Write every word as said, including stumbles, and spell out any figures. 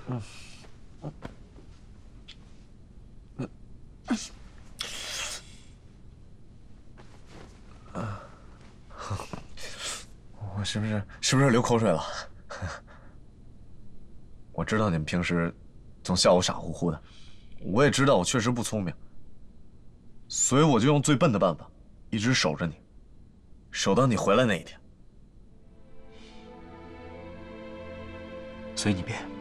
嗯。我是不是是不是流口水了？我知道你们平时总笑我傻乎乎的，我也知道我确实不聪明，所以我就用最笨的办法，一直守着你，守到你回来那一天。 随你便。